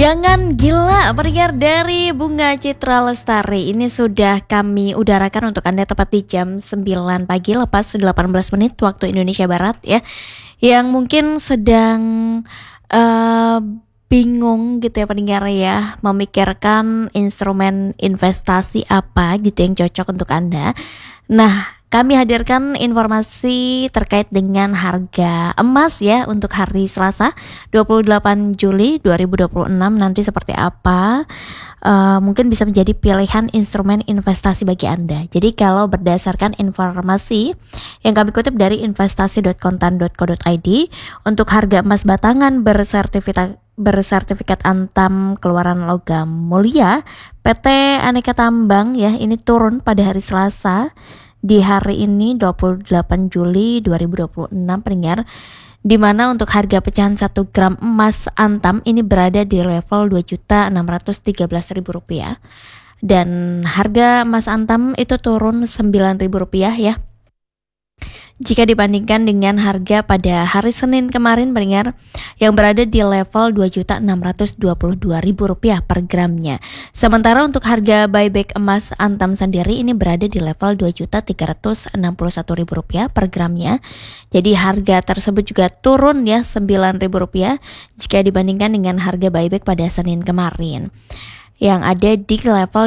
Jangan gila, pendengar dari Bunga Citra Lestari. Ini sudah kami udarakan untuk Anda tepat di jam 9 pagi lepas 18 menit waktu Indonesia Barat ya. Yang mungkin sedang eh, bingung gitu ya pendengar ya, memikirkan instrumen investasi apa gitu yang cocok untuk Anda. Nah, kami hadirkan informasi terkait dengan harga emas ya untuk hari Selasa 28 Juli 2026 nanti seperti apa. Mungkin bisa menjadi pilihan instrumen investasi bagi Anda. Jadi kalau berdasarkan informasi yang kami kutip dari investasi.kontan.co.id, untuk harga emas batangan bersertifikat Antam keluaran logam mulia PT Aneka Tambang ya, ini turun pada hari Selasa di hari ini 28 Juli 2026 pendengar, di mana untuk harga pecahan 1 gram emas Antam ini berada di level Rp2.613.000 dan harga emas Antam itu turun Rp9.000 ya. Jika dibandingkan dengan harga pada hari Senin kemarin pendengar yang berada di level Rp2.622.000 per gramnya. Sementara untuk harga buyback emas Antam sendiri ini berada di level Rp2.361.000 per gramnya. Jadi harga tersebut juga turun ya Rp9.000 jika dibandingkan dengan harga buyback pada Senin kemarin yang ada di level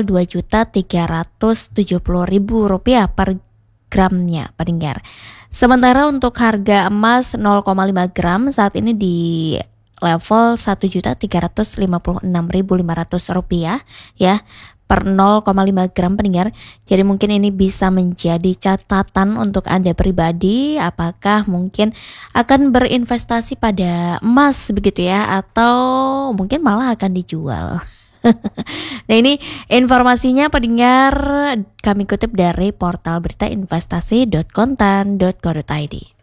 Rp2.370.000 per gramnya pendengar. Sementara untuk harga emas 0,5 gram saat ini di level Rp1.356.500 ya per 0,5 gram pendengar. Jadi mungkin ini bisa menjadi catatan untuk Anda pribadi, apakah mungkin akan berinvestasi pada emas begitu ya, atau mungkin malah akan dijual. Nah ini informasinya pendengar kami kutip dari portal berita investasi.kontan.co.id.